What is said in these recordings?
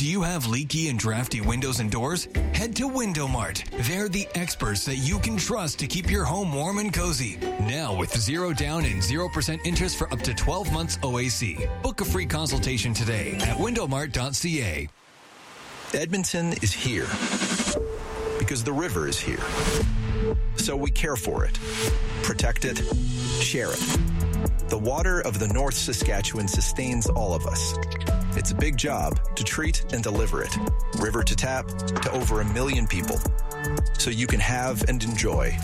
Do you have leaky and drafty windows and doors? Head to Window Mart. They're the experts that you can trust to keep your home warm and cozy. Now with 0 down and 0% interest for up to 12 months OAC. Book a free consultation today at windowmart.ca. Edmonton is here because the river is here. So we care for it, protect it, share it. The water of the North Saskatchewan sustains all of us. It's a big job to treat and deliver it, river to tap, to over 1 million people. So you can have and enjoy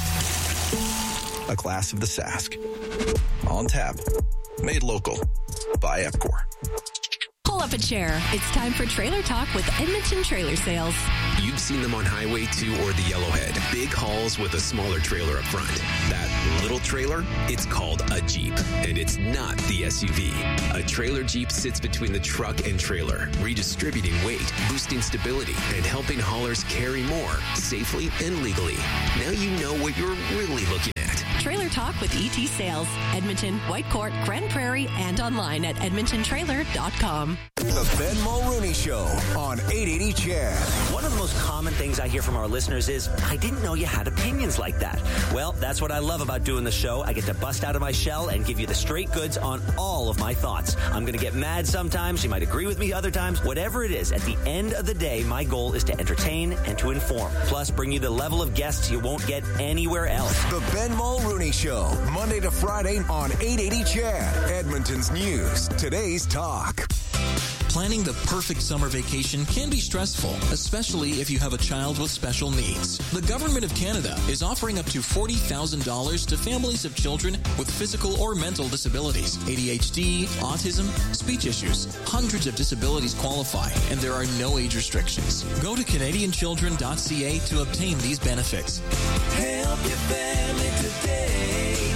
a glass of the Sask. On tap, made local by Epcor. Pull up a chair. It's time for Trailer Talk with Edmonton Trailer Sales. You've seen them on Highway 2 or the Yellowhead. Big hauls with a smaller trailer up front. That little trailer, it's called a Jeep, and it's not the SUV. A trailer Jeep sits between the truck and trailer, redistributing weight, boosting stability, and helping haulers carry more safely and legally. Now you know what you're really looking at. Trailer Talk with ET Sales. Edmonton, Whitecourt, Grand Prairie, and online at edmontontrailer.com. The Ben Mulrooney Show on 880 CHED. One of the most common things I hear from our listeners is, I didn't know you had opinions like that. Well, that's what I love about doing the show. I get to bust out of my shell and give you the straight goods on all of my thoughts. I'm going to get mad sometimes. You might agree with me other times. Whatever it is, at the end of the day, my goal is to entertain and to inform. Plus, bring you the level of guests you won't get anywhere else. The Ben Mulrooney Show, Monday to Friday on 880 CHED. Edmonton's News, today's talk. Planning the perfect summer vacation can be stressful, especially if you have a child with special needs. The Government of Canada is offering up to $40,000 to families of children with physical or mental disabilities, ADHD, autism, speech issues. Hundreds of disabilities qualify, and there are no age restrictions. Go to CanadianChildren.ca to obtain these benefits. Help your family today.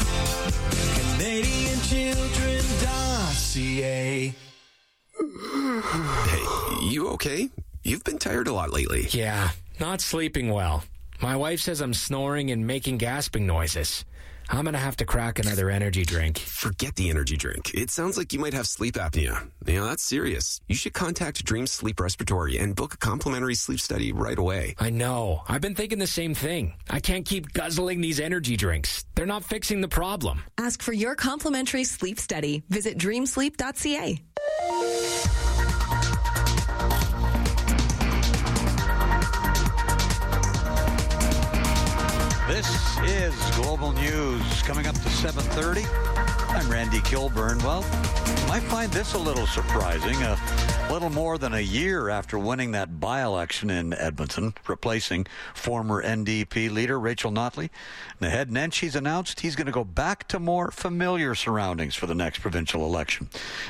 CanadianChildren.ca. Hey, you okay? You've been tired a lot lately. Yeah, not sleeping well. My wife says I'm snoring and making gasping noises. I'm going to have to crack another energy drink. Forget the energy drink. It sounds like you might have sleep apnea. Yeah, that's serious. You should contact Dream Sleep Respiratory and book a complimentary sleep study right away. I know. I've been thinking the same thing. I can't keep guzzling these energy drinks. They're not fixing the problem. Ask for your complimentary sleep study. Visit dreamsleep.ca. This is Global News coming up to 7:30. I'm Randy Kilburn. Well, you might find this a little surprising. A little more than a year after winning that by-election in Edmonton, replacing former NDP leader Rachel Notley, Naheed Nenshi's announced he's going to go back to more familiar surroundings for the next provincial election.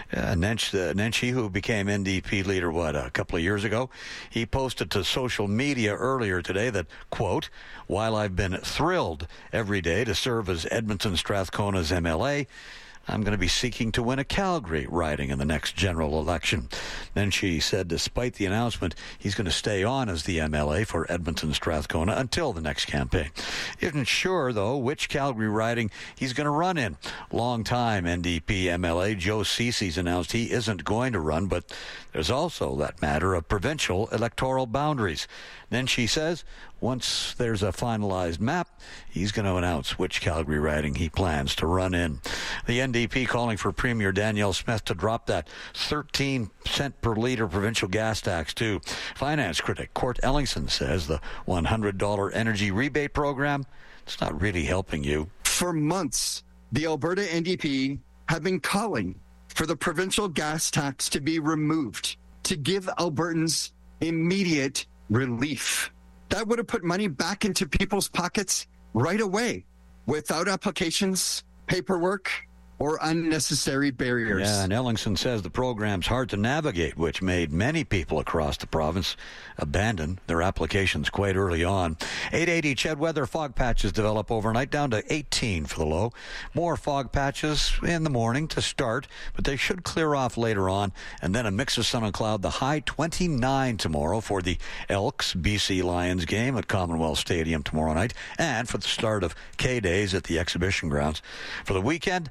Nenshi, who became NDP leader, a couple of years ago, he posted to social media earlier today that, quote, "While I've been thrilled every day to serve as Edmonton Strathcona's MLA, I'm going to be seeking to win a Calgary riding in the next general election." Then she said despite the announcement, he's going to stay on as the MLA for Edmonton Strathcona until the next campaign. Isn't sure, though, which Calgary riding he's going to run in. Longtime NDP MLA Joe Cece's announced he isn't going to run, but there's also that matter of provincial electoral boundaries. Then she says once there's a finalized map, he's going to announce which Calgary riding he plans to run in. The NDP calling for Premier Danielle Smith to drop that 13-cent per litre provincial gas tax too. Finance critic Court Ellingson says the $100 energy rebate program, it's not really helping you. For months, the Alberta NDP have been calling for the provincial gas tax to be removed to give Albertans immediate relief. That would have put money back into people's pockets right away without applications, paperwork, or unnecessary barriers. Yeah, and Ellingson says the program's hard to navigate, which made many people across the province abandon their applications quite early on. 880 CHED weather, fog patches develop overnight down to 18 for the low. More fog patches in the morning to start, but they should clear off later on. And then a mix of sun and cloud, the high 29 tomorrow for the Elks BC Lions game at Commonwealth Stadium tomorrow night, and for the start of K-Days at the exhibition grounds. For the weekend, a mix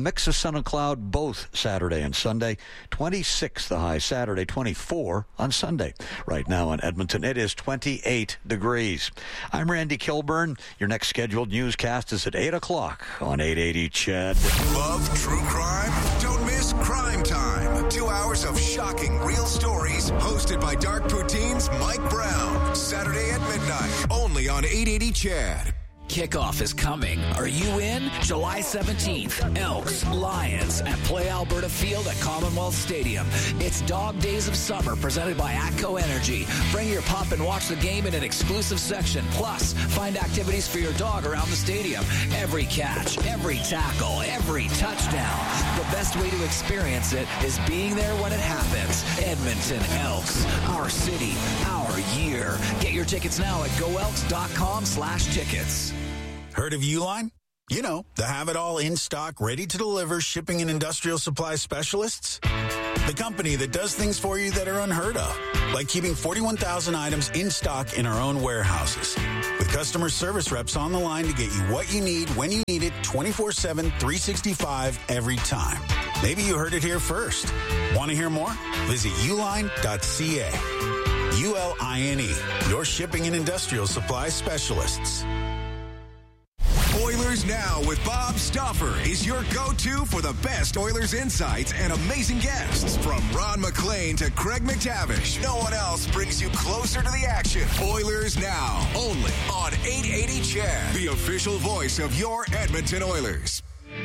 mix of sun and cloud both Saturday and Sunday. 26 the high Saturday, 24 on Sunday. Right now in Edmonton, it is 28 degrees. I'm Randy Kilburn. Your next scheduled newscast is at 8 o'clock on 880 CHED. Love true crime? Don't miss Crime Time. 2 hours of shocking real stories hosted by Dark Poutine's Mike Brown. Saturday at midnight, only on 880 CHED. Kickoff is coming. Are you in? July 17th, Elks, Lions at Play Alberta Field at Commonwealth Stadium. It's Dog Days of Summer presented by ATCO Energy. Bring your pup and watch the game in an exclusive section. Plus, find activities for your dog around the stadium. Every catch, every tackle, every touchdown. The best way to experience it is being there when it happens. Edmonton Elks, our city, our year. Get your tickets now at goelks.com/tickets. Heard of Uline? You know, the have-it-all in-stock, ready-to-deliver shipping and industrial supply specialists. The company that does things for you that are unheard of, like keeping 41,000 items in stock in our own warehouses. With customer service reps on the line to get you what you need, when you need it, 24/7, 365, every time. Maybe you heard it here first. Want to hear more? Visit uline.ca. ULINE, your shipping and industrial supply specialists. Oilers Now with Bob Stauffer is your go-to for the best Oilers insights and amazing guests. From Ron McLean to Craig McTavish, no one else brings you closer to the action. Oilers Now, only on 880 CHED, the official voice of your Edmonton Oilers.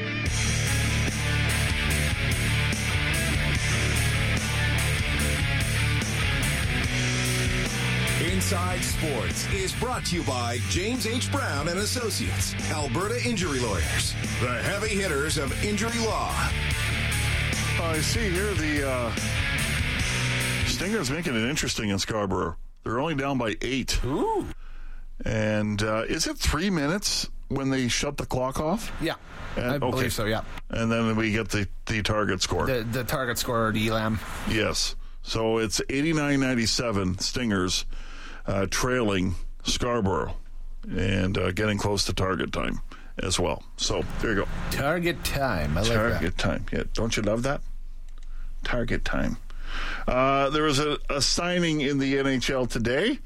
Inside Sports is brought to you by James H. Brown and Associates, Alberta Injury Lawyers, the heavy hitters of injury law. I see here the Stingers making it interesting in Scarborough. They're only down by 8. Ooh. And is it 3 minutes when they shut the clock off? Yeah, I believe so, yeah. And then we get the target score. The target score, the Elam. Yes. So it's 89-97 Stingers trailing Scarborough and getting close to target time as well. So there you go. Target time. I like that. Target time. Yeah. Don't you love that? Target time. There was a signing in the NHL today.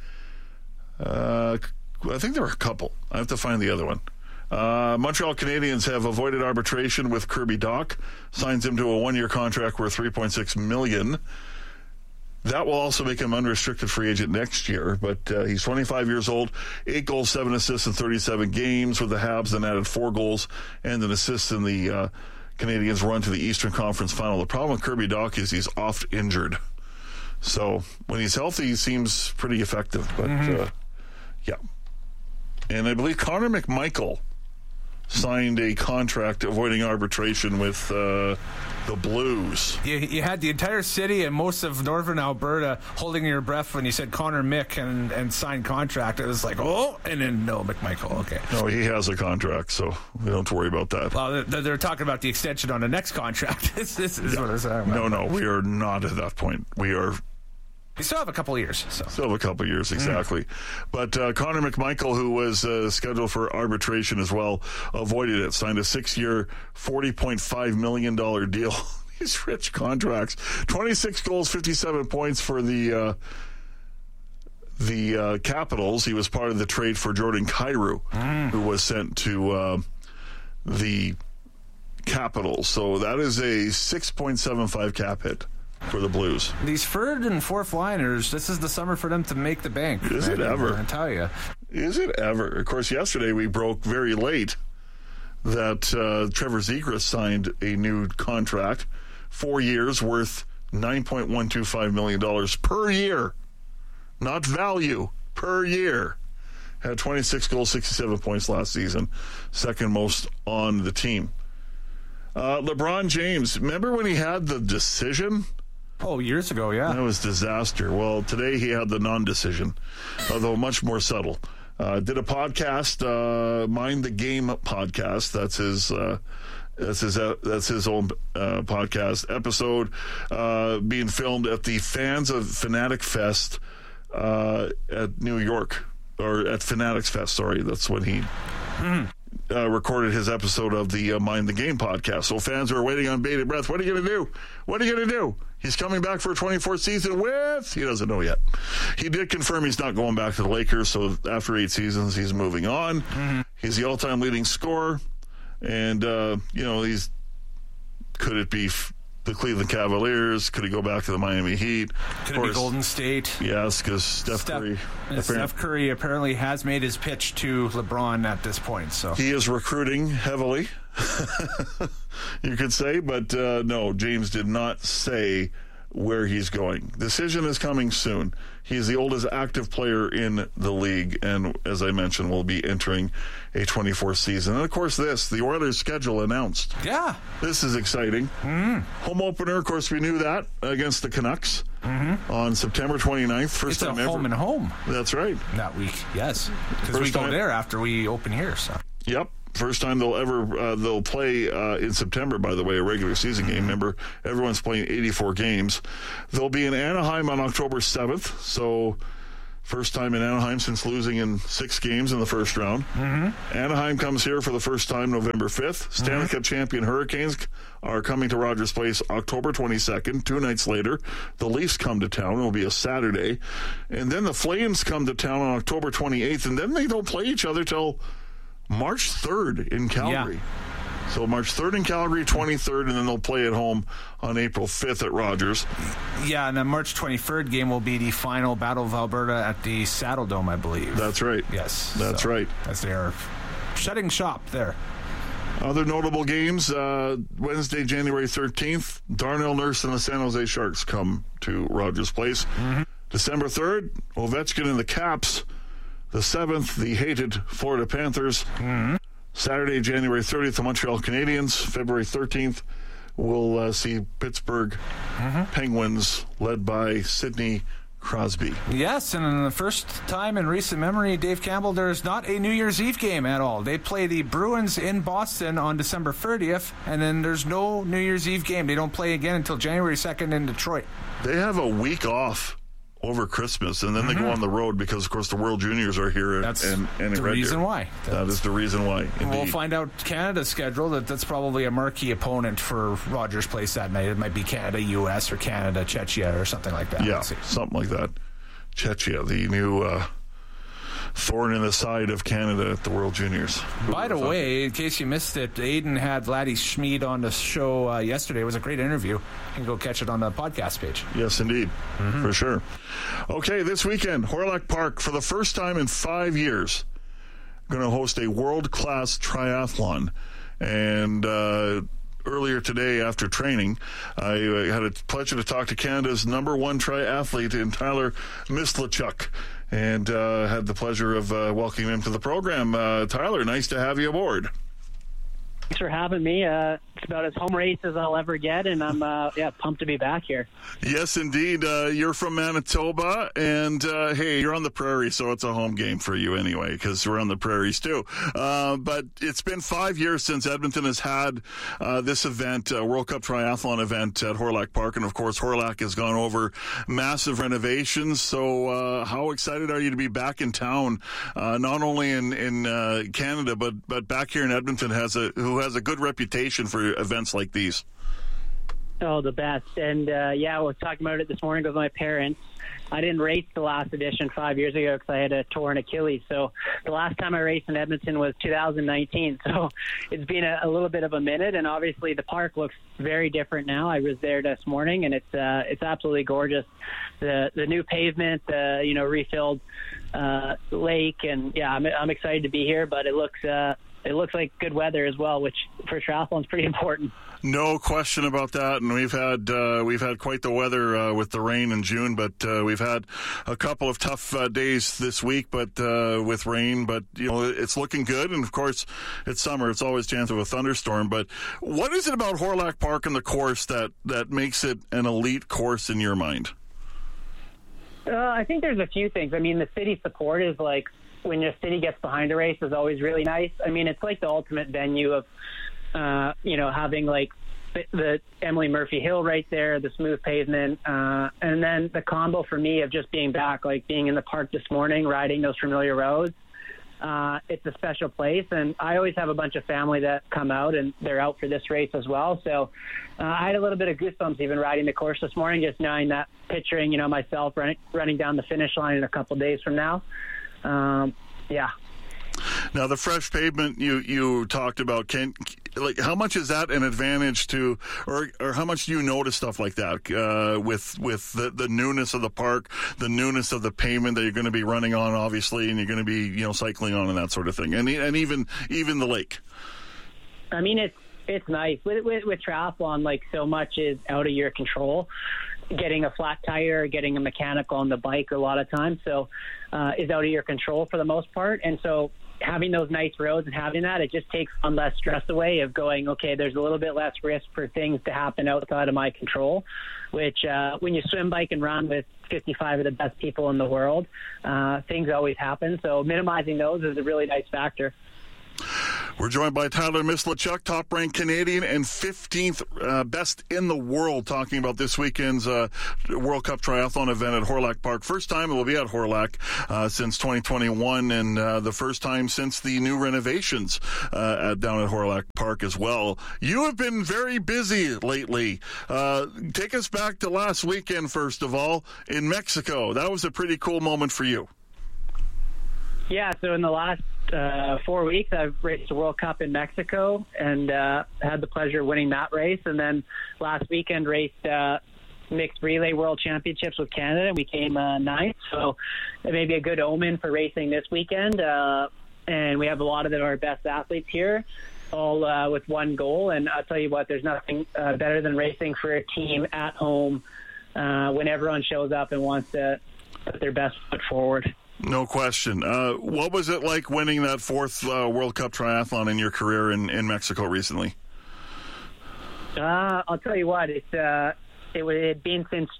I think there were a couple. I have to find the other one. Montreal Canadiens have avoided arbitration with Kirby Dach. Signs him to a 1-year contract worth $3.6 million. That will also make him unrestricted free agent next year, but he's 25 years old, 8 goals, 7 assists in 37 games with the Habs, then added 4 goals and an assist in the Canadiens' run to the Eastern Conference Final. The problem with Kirby Dach is he's oft injured. So when he's healthy, he seems pretty effective, but yeah. And I believe Connor McMichael signed a contract avoiding arbitration with the Blues. You had the entire city and most of northern Alberta holding your breath when you said Connor Mick and signed contract. It was like, oh, and then no, McMichael, okay. No, he has a contract, so we don't have to worry about that. Well, they're talking about the extension on the next contract. This is what I'm saying. No, we are not at that point. We still have a couple of years. Still have a couple of years, exactly. But Connor McMichael, who was scheduled for arbitration as well, avoided it, signed a 6-year, $40.5 million deal. These rich contracts. 26 goals, 57 points for the Capitals. He was part of the trade for Jordan Kyrou, who was sent to the Capitals. So that is a 6.75 cap hit for the Blues. These third and fourth liners, this is the summer for them to make the bank. Is it ever? I tell you. Is it ever? Of course, yesterday we broke very late that Trevor Zegras signed a new contract, 4 years worth $9.125 million per year. Not value, per year. Had 26 goals, 67 points last season. Second most on the team. LeBron James, remember when he had the decision? Oh, years ago, yeah. That was disaster. Well, today he had the non-decision, although much more subtle. Did a podcast, Mind the Game podcast. That's his own podcast episode, being filmed at the Fans of Fanatic Fest at New York, or at Fanatics Fest. Sorry, that's when he recorded his episode of the Mind the Game podcast. So fans are waiting on bated breath. What are you going to do? What are you going to do? He's coming back for a 24th season with... He doesn't know yet. He did confirm he's not going back to the Lakers, so after 8 seasons, he's moving on. Mm-hmm. He's the all-time leading scorer. And, he's... Could it be the Cleveland Cavaliers? Could he go back to the Miami Heat? Could it be Golden State? Yes, because Steph Curry apparently has made his pitch to LeBron at this point. So he is recruiting heavily, you could say. But no, James did not say where he's going. Decision is coming soon. He's the oldest active player in the league, and as I mentioned, will be entering a 24th season. And of course, the Oilers' schedule announced. Yeah. This is exciting. Mm-hmm. Home opener, of course, we knew that, against the Canucks on September 29th. First time ever. Home and home. That's right. That week, yes. Because we go there after we open here. So. Yep. First time they'll play in September, by the way, a regular season game. Remember, everyone's playing 84 games. They'll be in Anaheim on October 7th. So first time in Anaheim since losing in 6 games in the first round. Mm-hmm. Anaheim comes here for the first time November 5th. Stanley Cup champion Hurricanes are coming to Rogers Place October 22nd. 2 nights later, the Leafs come to town. It will be a Saturday. And then the Flames come to town on October 28th. And then they don't play each other till March 3rd in Calgary. Yeah. So March 3rd in Calgary, 23rd, and then they'll play at home on April 5th at Rogers. Yeah, and the March 23rd game will be the final Battle of Alberta at the Saddle Dome, I believe. That's right. Yes. That's right. As they are shutting shop there. Other notable games, Wednesday, January 13th, Darnell Nurse and the San Jose Sharks come to Rogers Place. Mm-hmm. December 3rd, Ovechkin and the Caps. The 7th, the hated Florida Panthers. Mm-hmm. Saturday, January 30th, the Montreal Canadiens. February 13th, we'll see Pittsburgh Penguins led by Sidney Crosby. Yes, and in the first time in recent memory, Dave Campbell, there's not a New Year's Eve game at all. They play the Bruins in Boston on December 30th, and then there's no New Year's Eve game. They don't play again until January 2nd in Detroit. They have a week off over Christmas, and then they go on the road because, of course, the World Juniors are here. That's and the reason why. That is the reason why. Indeed. We'll find out Canada's schedule. That's probably a marquee opponent for Rogers Place that night. It might be Canada-US or Canada-Czechia or something like that. Yeah, something like that. Czechia, the new thorn in the side of Canada at the World Juniors. By the way, in case you missed it, Aiden had Laddie Schmid on the show yesterday. It was a great interview. You can go catch it on the podcast page. Yes, indeed. For sure. Okay, this weekend, Horlock Park, for the first time in 5 years, going to host a world-class triathlon. And earlier today, after training, I had a pleasure to talk to Canada's #1 triathlete in Tyler Mislachuk, and had the pleasure of welcoming him to the program. Tyler, nice to have you aboard. Thanks for having me. It's about as home race as I'll ever get, and I'm pumped to be back here. Yes, indeed. You're from Manitoba, and hey, you're on the prairie, so it's a home game for you anyway, because we're on the prairies too. But it's been 5 years since Edmonton has had this event, World Cup Triathlon event at Horlock Park, and of course, Horlock has gone over massive renovations. So how excited are you to be back in town, not only in Canada, but back here in Edmonton, who has a good reputation for events like these? Oh, the best. And I was talking about it this morning with my parents. I didn't race the last edition 5 years ago because I had a torn Achilles. So the last time I raced in Edmonton was 2019. So it's been a little bit of a minute, and obviously the park looks very different now. I was there this morning, and it's absolutely gorgeous. The new pavement, refilled lake, and I'm excited to be here. But it looks like good weather as well, which for triathlon is pretty important. No question about that, and we've had quite the weather with the rain in June, but we've had a couple of tough days this week, but with rain. But it's looking good, and of course, it's summer. It's always a chance of a thunderstorm. But what is it about Horlock Park and the course that makes it an elite course in your mind? I think there's a few things. I mean, the city support is like, when your city gets behind a race, is always really nice. I mean, it's like the ultimate venue of, having like the Emily Murphy Hill right there, the smooth pavement, and then the combo for me of just being back, like being in the park this morning, riding those familiar roads. it's a special place, and I always have a bunch of family that come out, and they're out for this race as well. So I had a little bit of goosebumps even riding the course this morning, just knowing that, picturing, myself running down the finish line in a couple days from now. Yeah. Now, the fresh pavement you talked about, how much is that an advantage to, or how much do you notice stuff like that with the newness of the park, the newness of the pavement that you're going to be running on, obviously, and you're going to be cycling on and that sort of thing, and even the lake? I mean, it's nice with triathlon. Like, so much is out of your control. Getting a flat tire, getting a mechanical on the bike, a lot of times, so is out of your control for the most part, and so having those nice roads and having that, it just takes on less stress away of going, okay, there's a little bit less risk for things to happen outside of my control, which when you swim, bike, and run with 55 of the best people in the world, things always happen. So minimizing those is a really nice factor. We're joined by Tyler Mislachuk, top-ranked Canadian and 15th best in the world, talking about this weekend's World Cup Triathlon event at Hawrelak Park. First time it will be at Hawrelak since 2021, and the first time since the new renovations down at Hawrelak Park as well. You have been very busy lately. Take us back to last weekend, first of all, in Mexico. That was a pretty cool moment for you. Yeah, so in the last 4 weeks, I've raced the World Cup in Mexico and had the pleasure of winning that race. And then last weekend raced mixed relay world championships with Canada, and we came ninth. So it may be a good omen for racing this weekend. And we have a lot of our best athletes here, all with one goal. And I'll tell you what, there's nothing better than racing for a team at home when everyone shows up and wants to put their best foot forward. No question. What was it like winning that fourth World Cup triathlon in your career in Mexico recently? I'll tell you what, it had been since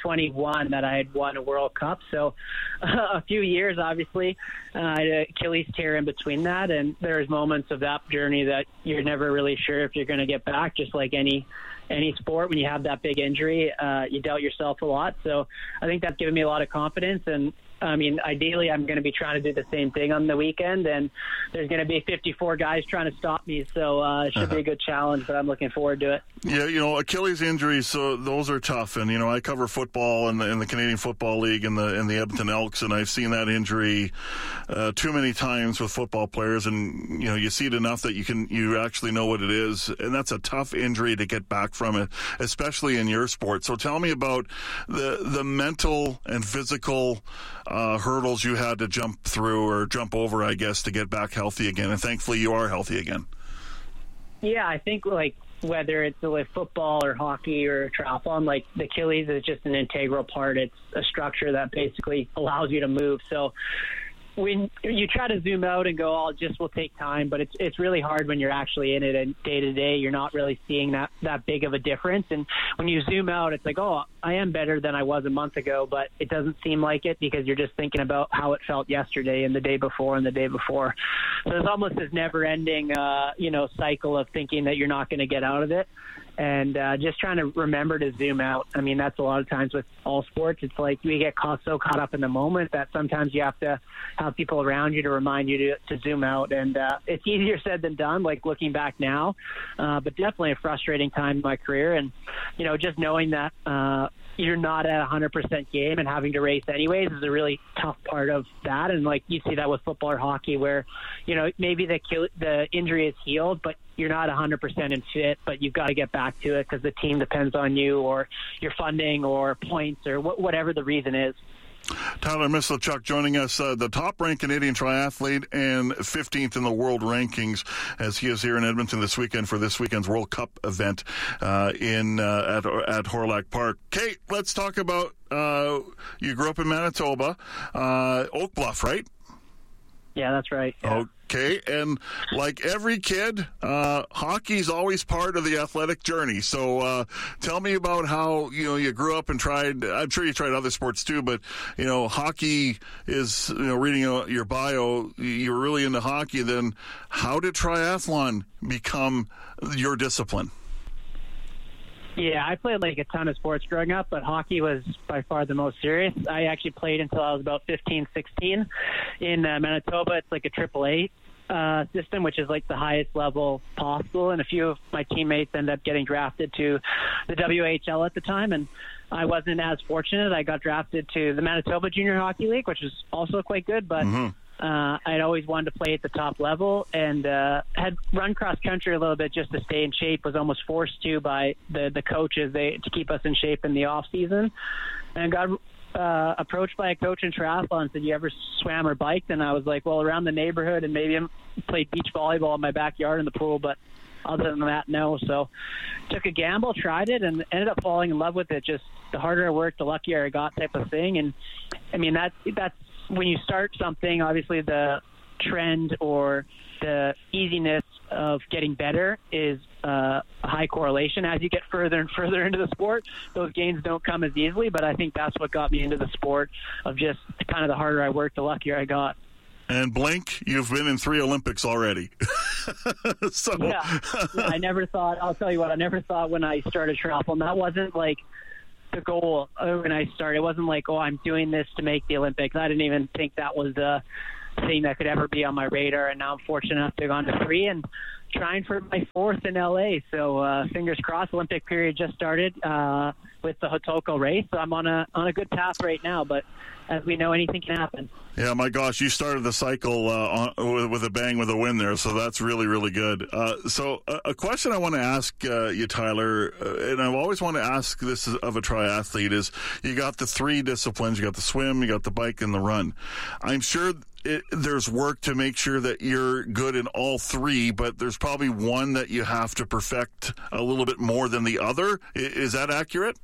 2021 that I had won a World Cup. So a few years, obviously. I had an Achilles tear in between that, and there's moments of that journey that you're never really sure if you're going to get back, just like any sport. When you have that big injury, you doubt yourself a lot. So I think that's given me a lot of confidence, and I mean, ideally, I'm going to be trying to do the same thing on the weekend, and there's going to be 54 guys trying to stop me, so it should be a good challenge, but I'm looking forward to it. Yeah, Achilles injuries, so those are tough, and, I cover football in the Canadian Football League and the Edmonton Elks, and I've seen that injury too many times with football players, and, you see it enough that you actually know what it is, and that's a tough injury to get back from it, especially in your sport. So tell me about the mental and physical hurdles you had to jump through or jump over, I guess, to get back healthy again. And thankfully you are healthy again. Yeah, I think whether it's football or hockey or triathlon, the Achilles is just an integral part. It's a structure that basically allows you to move. So when you try to zoom out and go, will take time, but it's really hard when you're actually in it, and day to day you're not really seeing that big of a difference. And when you zoom out, it's like, I am better than I was a month ago, but it doesn't seem like it because you're just thinking about how it felt yesterday and the day before and the day before. So it's almost this never-ending cycle of thinking that you're not going to get out of it. And just trying to remember to zoom out. I mean, that's a lot of times with all sports. It's like we get so caught up in the moment that sometimes you have to have people around you to remind you to zoom out. And it's easier said than done, looking back now. But definitely a frustrating time in my career. And, just knowing that you're not at 100% game and having to race anyways is a really tough part of that. And you see that with football or hockey where, maybe the injury is healed, but you're not 100% in fit, but you've got to get back to it because the team depends on you or your funding or points or whatever the reason is. Tyler Mislachuk joining us, the top-ranked Canadian triathlete and 15th in the world rankings, as he is here in Edmonton this weekend for this weekend's World Cup event at Hawrelak Park. Kate, let's talk about you grew up in Manitoba, Oak Bluff, right? Yeah, that's right. Yeah. Okay, and like every kid, hockey's always part of the athletic journey. So tell me about how, you grew up and tried, I'm sure you tried other sports too, but, hockey is, reading your bio, you were really into hockey. Then how did triathlon become your discipline? Yeah, I played like a ton of sports growing up, but hockey was by far the most serious. I actually played until I was about 15, 16 in Manitoba. It's like a AAA system, which is like the highest level possible. And a few of my teammates ended up getting drafted to the WHL at the time. And I wasn't as fortunate. I got drafted to the Manitoba Junior Hockey League, which was also quite good, but I'd always wanted to play at the top level, and had run cross country a little bit just to stay in shape. Was almost forced to by the coaches to keep us in shape in the off season, and got approached by a coach in triathlon and said, "You ever swam or biked?" And I was like, "Well, around the neighborhood, and maybe played beach volleyball in my backyard in the pool, but other than that, no." So took a gamble, tried it, and ended up falling in love with it. Just the harder I worked, the luckier I got type of thing. And I mean, that's when you start something, obviously the trend or the easiness of getting better is a high correlation. As you get further and further into the sport, those gains don't come as easily, but I think that's what got me into the sport of just kind of the harder I worked, the luckier I got. And blink, you've been in 3 Olympics already. Yeah, I never thought, I'll tell you what, I never thought when I started triathlon, that wasn't like the goal when I started. It wasn't like, oh, I'm doing this to make the Olympics. I didn't even think that was the thing that could ever be on my radar, and now I'm fortunate enough to go on to 3 and trying for my 4th in LA. So fingers crossed. Olympic period just started with the Hotoko race, so I'm on a good path right now, but as we know, anything can happen. Yeah, my gosh, you started the cycle with a bang with a win there, so that's really, really good. So a question I want to ask you, Tyler, and I've always wanted to ask this of a triathlete, is you got the 3 disciplines, you got the swim, you got the bike, and the run. I'm sure there's work to make sure that you're good in all 3, but there's probably one that you have to perfect a little bit more than the other. Is that accurate?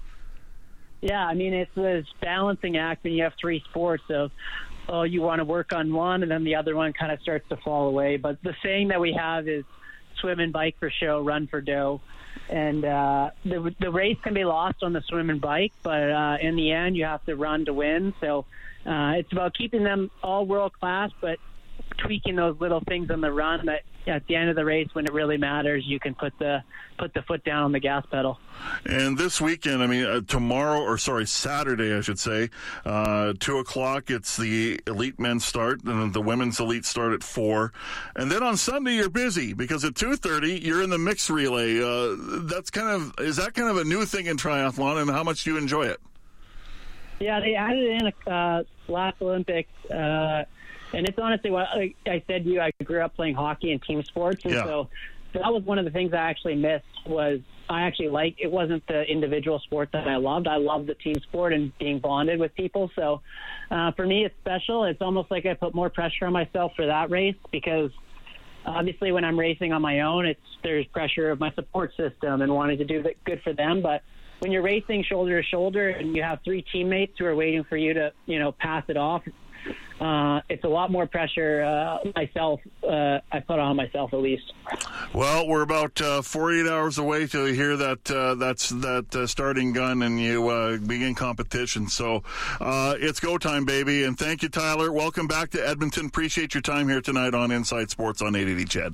Yeah, I mean, it's this balancing act when you have 3 sports of, oh, you want to work on one, and then the other one kind of starts to fall away. But the saying that we have is swim and bike for show, run for dough. And the race can be lost on the swim and bike, but in the end, you have to run to win. So it's about keeping them all world-class, but tweaking those little things on the run that at the end of the race, when it really matters, you can put the foot down on the gas pedal. And this weekend, I mean, Saturday, I should say, 2:00, it's the elite men's start, and the women's elite start at 4. And then on Sunday, you're busy because at 2:30, you're in the mixed relay. Is that kind of a new thing in triathlon, and how much do you enjoy it? Yeah, they added in last Olympics, and it's honestly what I said to you. I grew up playing hockey and team sports, and so that was one of the things I actually missed. Was I actually it wasn't the individual sport that I loved. I loved the team sport and being bonded with people. So for me, it's special. It's almost like I put more pressure on myself for that race because obviously when I'm racing on my own, there's pressure of my support system and wanting to do good for them, but when you're racing shoulder to shoulder and you have 3 teammates who are waiting for you to, pass it off, it's a lot more pressure I put on myself at least. Well, we're about 48 hours away till you hear that starting gun and you begin competition. So it's go time, baby. And thank you, Tyler. Welcome back to Edmonton. Appreciate your time here tonight on Inside Sports on 880 CHED.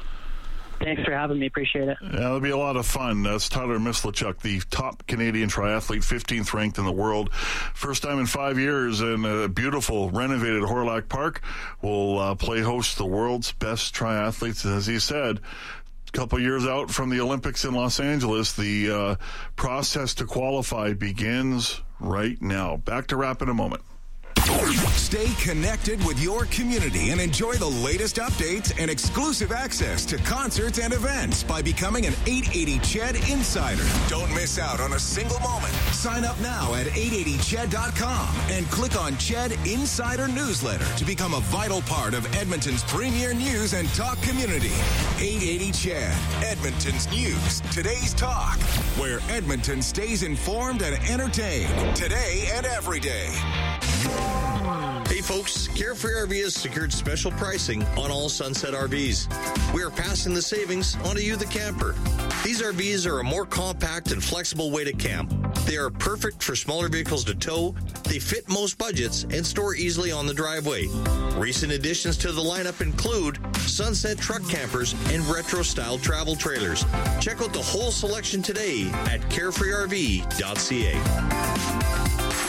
Thanks for having me. Appreciate it. Yeah, it'll be a lot of fun. That's Tyler Mislachuk, the top Canadian triathlete, 15th ranked in the world. First time in 5 years in a beautiful, renovated Hawrelak Park. Will play host to the world's best triathletes. As he said, a couple years out from the Olympics in Los Angeles, the process to qualify begins right now. Back to wrap in a moment. Stay connected with your community and enjoy the latest updates and exclusive access to concerts and events by becoming an 880 CHED Insider. Don't miss out on a single moment. Sign up now at 880ched.com and click on CHED Insider Newsletter to become a vital part of Edmonton's premier news and talk community. 880 CHED, Edmonton's news, today's talk, where Edmonton stays informed and entertained today and every day. Hey folks, Carefree RV has secured special pricing on all Sunset RVs. We are passing the savings on to you, the camper. These RVs are a more compact and flexible way to camp. They are perfect for smaller vehicles to tow, they fit most budgets, and store easily on the driveway. Recent additions to the lineup include Sunset truck campers, and retro-style travel trailers. Check out the whole selection today at carefreerv.ca.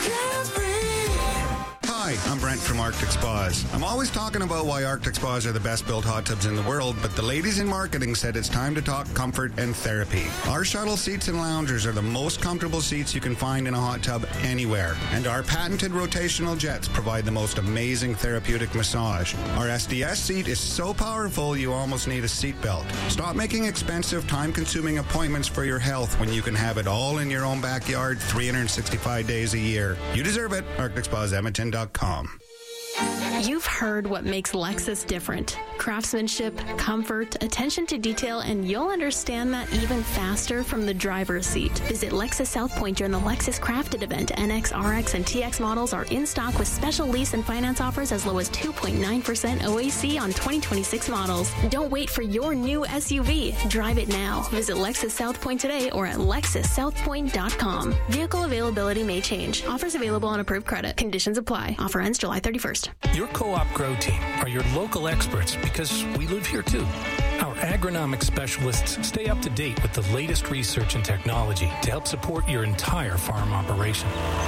Hi, I'm Brent from Arctic Spas. I'm always talking about why Arctic Spas are the best built hot tubs in the world, but the ladies in marketing said it's time to talk comfort and therapy. Our shuttle seats and loungers are the most comfortable seats you can find in a hot tub anywhere, and our patented rotational jets provide the most amazing therapeutic massage. Our SDS seat is so powerful you almost need a seatbelt. Stop making expensive, time-consuming appointments for your health when you can have it all in your own backyard 365 days a year. You deserve it. ArcticSpasEdmonton.com. You've heard what makes Lexus different. Craftsmanship, comfort, attention to detail, and you'll understand that even faster from the driver's seat. Visit Lexus South Point during the Lexus Crafted event. NX, RX, and TX models are in stock with special lease and finance offers as low as 2.9% OAC on 2026 models. Don't wait for your new SUV. Drive it now. Visit Lexus South Point today or at LexusSouthPoint.com. Vehicle availability may change. Offers available on approved credit. Conditions apply. Offer ends July 31st. Your Co-op Grow Team are your local experts because we live here too. Our agronomic specialists stay up to date with the latest research and technology to help support your entire farm operation.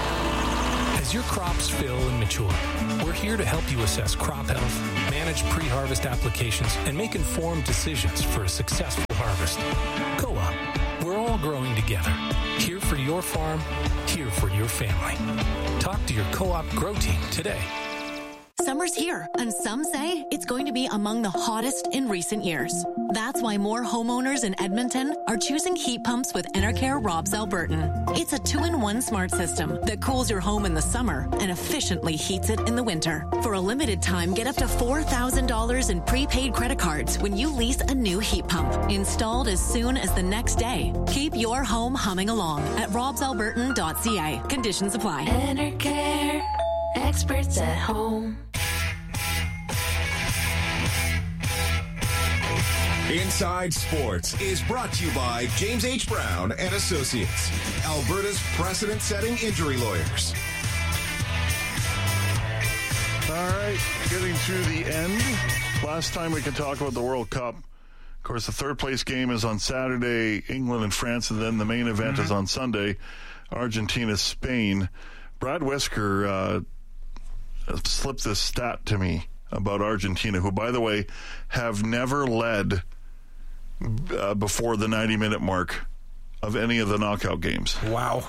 As your crops fill and mature, we're here to help you assess crop health, manage pre-harvest applications, and make informed decisions for a successful harvest. Co-op, we're all growing together. Here for your farm, here for your family. Talk to your Co-op Grow Team today. Summer's here, and some say it's going to be among the hottest in recent years. That's why more homeowners in Edmonton are choosing heat pumps with Enercare Robs Albertan. It's a 2-in-1 smart system that cools your home in the summer and efficiently heats it in the winter. For a limited time, get up to $4,000 in prepaid credit cards when you lease a new heat pump, installed as soon as the next day. Keep your home humming along at robsalbertan.ca. Conditions apply. Enercare, experts at home. Inside Sports is brought to you by James H. Brown and Associates, Alberta's precedent-setting injury lawyers. All right, getting to the end. Last time we could talk about the World Cup. Of course, the third-place game is on Saturday, England and France, and then the main event is on Sunday, Argentina-Spain. Brad Whisker slipped this stat to me about Argentina, who, by the way, have never led before the 90-minute mark of any of the knockout games. Wow.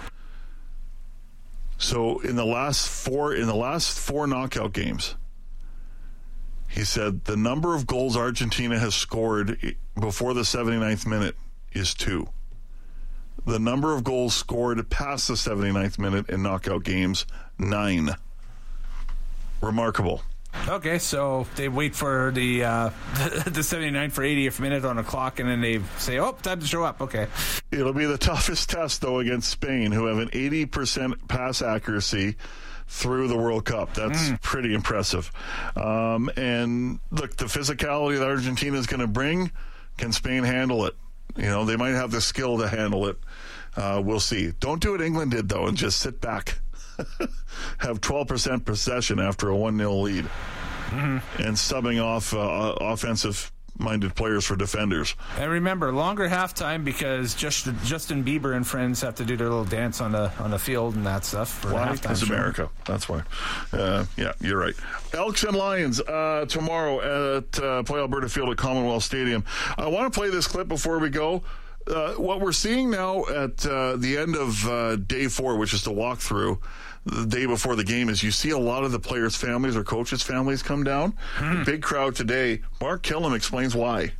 So in the last four knockout games, he said the number of goals Argentina has scored before the 79th minute is 2. The number of goals scored past the 79th minute in knockout games, 9. Remarkable. Okay, so they wait for the 79th for 80th minute on the clock, and then they say, oh, time to show up. Okay. It'll be the toughest test, though, against Spain, who have an 80% pass accuracy through the World Cup. That's pretty impressive. And look, the physicality that Argentina is going to bring, can Spain handle it? You know, they might have the skill to handle it. We'll see. Don't do what England did, though, and just sit back. Have 12% possession after a 1-0 lead. And subbing off offensive-minded players for defenders. And remember, longer halftime because Justin Bieber and friends have to do their little dance on the field and that stuff. For why? Because America. That's why. Yeah, you're right. Elks and Lions tomorrow at Play Alberta Field at Commonwealth Stadium. I want to play this clip before we go. What we're seeing now at the end of day 4, which is the walkthrough, the day before the game, is you see a lot of the players' families or coaches' families come down. Big crowd today. Mark Killam explains why.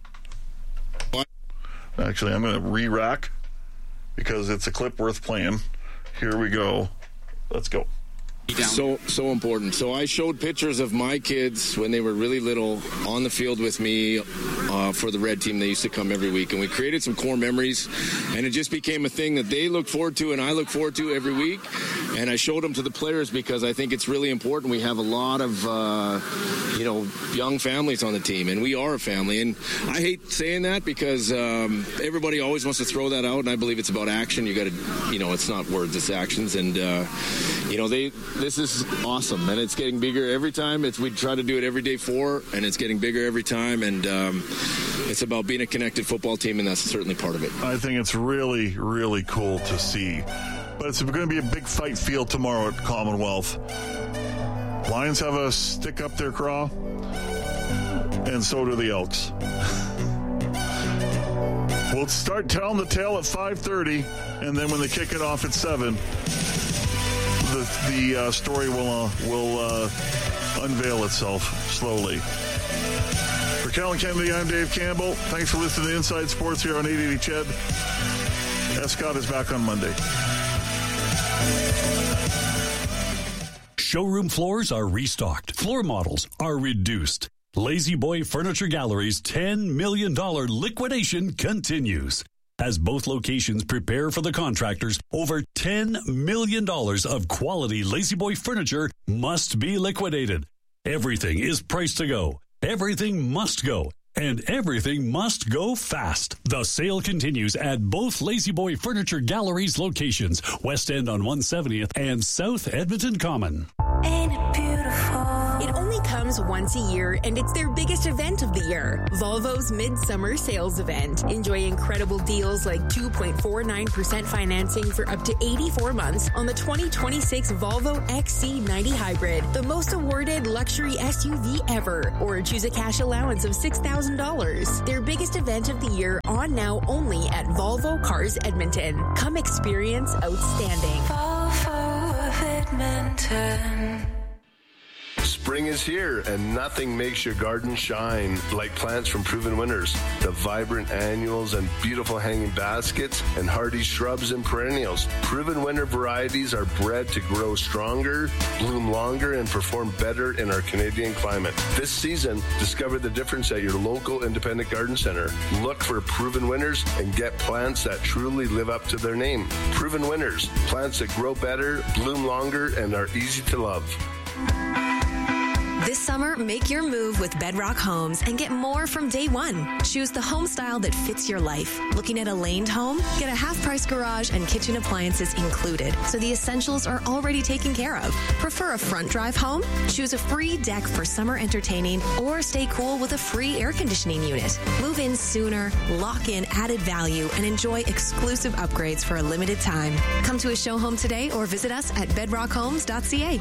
Actually, I'm going to re-rack because it's a clip worth playing. Here we go. Let's go. So important. So I showed pictures of my kids when they were really little on the field with me for the red team. They used to come every week, and we created some core memories, and it just became a thing that they look forward to and I look forward to every week. And I showed them to the players because I think it's really important. We have a lot of young families on the team, and we are a family. And I hate saying that because everybody always wants to throw that out, and I believe it's about action. You got to, it's not words, it's actions. And this is awesome, and it's getting bigger every time. We try to do it every day and it's getting bigger every time, and it's about being a connected football team, and that's certainly part of it. I think it's really, really cool to see. But it's going to be a big fight field tomorrow at Commonwealth. Lions have a stick up their craw, and so do the Elks. We'll start telling the tale at 5:30, and then when they kick it off at 7, the story will unveil itself slowly. For Kellen Kennedy, I'm Dave Campbell. Thanks for listening to Inside Sports here on 880 CHED. Escott is back on Monday. Showroom floors are restocked. Floor models are reduced. Lazy Boy Furniture Gallery's $10 million liquidation continues. As both locations prepare for the contractors, over $10 million of quality Lazy Boy furniture must be liquidated. Everything is priced to go. Everything must go. And everything must go fast. The sale continues at both Lazy Boy Furniture Gallery's locations, West End on 170th and South Edmonton Common. Ain't it beautiful? It only comes once a year, and it's their biggest event of the year. Volvo's Midsummer Sales Event. Enjoy incredible deals like 2.49% financing for up to 84 months on the 2026 Volvo XC90 Hybrid, the most awarded luxury SUV ever, or choose a cash allowance of $6,000. Their biggest event of the year on now only at Volvo Cars Edmonton. Come experience outstanding. Volvo of Edmonton. Spring is here, and nothing makes your garden shine like plants from Proven Winners. The vibrant annuals and beautiful hanging baskets and hardy shrubs and perennials. Proven Winner varieties are bred to grow stronger, bloom longer, and perform better in our Canadian climate. This season, discover the difference at your local independent garden center. Look for Proven Winners and get plants that truly live up to their name. Proven Winners, plants that grow better, bloom longer, and are easy to love. This summer, make your move with Bedrock Homes and get more from day one. Choose the home style that fits your life. Looking at a laned home? Get a half-price garage and kitchen appliances included, so the essentials are already taken care of. Prefer a front drive home? Choose a free deck for summer entertaining, or stay cool with a free air conditioning unit. Move in sooner, lock in added value, and enjoy exclusive upgrades for a limited time. Come to a show home today or visit us at bedrockhomes.ca.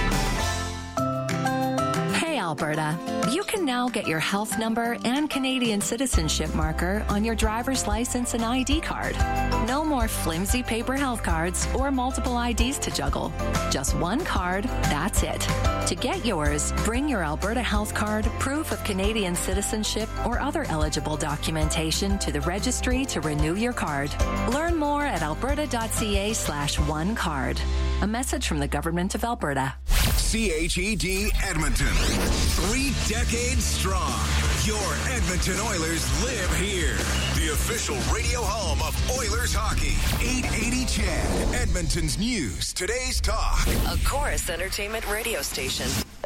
Alberta, you can now get your health number and Canadian citizenship marker on your driver's license and ID card. No more flimsy paper health cards or multiple IDs to juggle. Just one card, that's it. To get yours, bring your Alberta health card, proof of Canadian citizenship, or other eligible documentation to the registry to renew your card. Learn more at alberta.ca/onecard. A message from the Government of Alberta. CHED Edmonton. 3 decades strong. Your Edmonton Oilers live here. The official radio home of Oilers hockey. 880 CHED. Edmonton's news. Today's talk. A Chorus Entertainment radio station.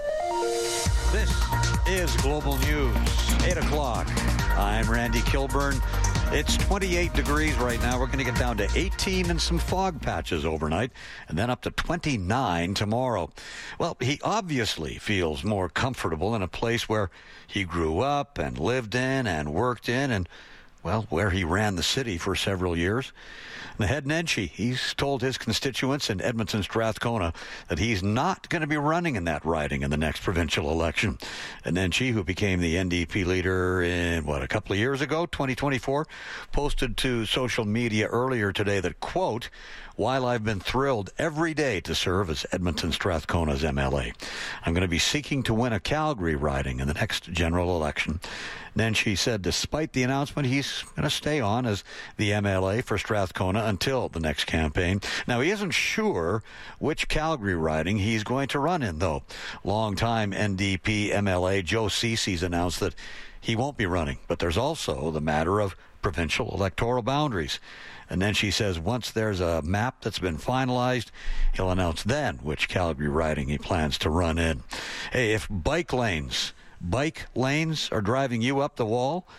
This is Global News. 8 o'clock. I'm Randy Kilburn. It's 28 degrees right now. We're going to get down to 18 and some fog patches overnight, and then up to 29 tomorrow. Well, he obviously feels more comfortable in a place where he grew up and lived in and worked in, and, well, where he ran the city for several years. Naheed Nenshi, he's told his constituents in Edmonton Strathcona that he's not going to be running in that riding in the next provincial election. And Nenshi, who became the NDP leader in, a couple of years ago, 2024, posted to social media earlier today that, quote, "While I've been thrilled every day to serve as Edmonton Strathcona's MLA, I'm going to be seeking to win a Calgary riding in the next general election." Then she said despite the announcement, he's going to stay on as the MLA for Strathcona until the next campaign. Now, he isn't sure which Calgary riding he's going to run in, though. Longtime NDP MLA Joe Cece's announced that he won't be running, but there's also the matter of provincial electoral boundaries. And then she says once there's a map that's been finalized, he'll announce then which Calgary riding he plans to run in. Hey, if bike lanes are driving you up the wall,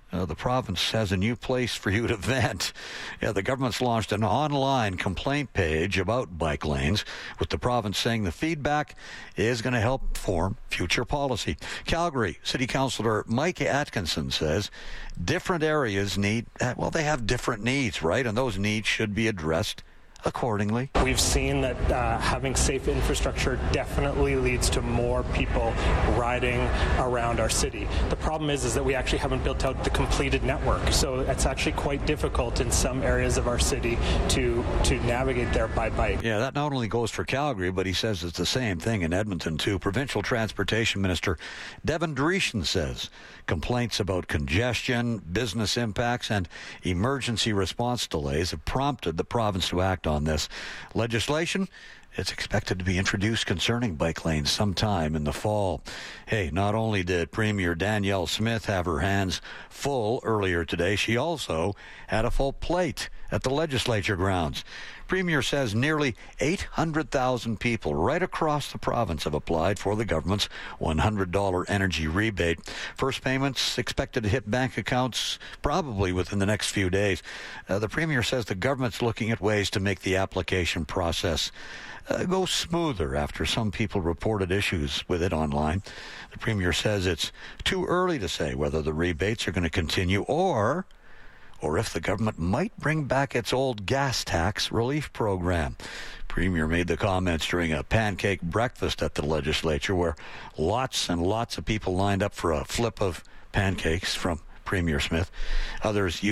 The province has a new place for you to vent. Yeah, the government's launched an online complaint page about bike lanes, with the province saying the feedback is going to help form future policy. Calgary City Councillor Mike Atkinson says different areas they have different needs, right? And those needs should be addressed accordingly. We've seen that having safe infrastructure definitely leads to more people riding around our city. The problem is that we actually haven't built out the completed network, so it's actually quite difficult in some areas of our city to navigate there by bike. Yeah, that not only goes for Calgary, but he says it's the same thing in Edmonton too. Provincial Transportation Minister Devin Dreeshen says complaints about congestion, business impacts, and emergency response delays have prompted the province to act on this. Legislation, it's expected to be introduced concerning bike lanes sometime in the fall. Hey, not only did Premier Danielle Smith have her hands full earlier today, she also had a full plate at the legislature grounds. Premier says nearly 800,000 people right across the province have applied for the government's $100 energy rebate. First payments expected to hit bank accounts probably within the next few days. The Premier says the government's looking at ways to make the application process go smoother after some people reported issues with it online. The Premier says it's too early to say whether the rebates are going to continue or if the government might bring back its old gas tax relief program. Premier made the comments during a pancake breakfast at the legislature where lots and lots of people lined up for a flip of pancakes from Premier Smith. Others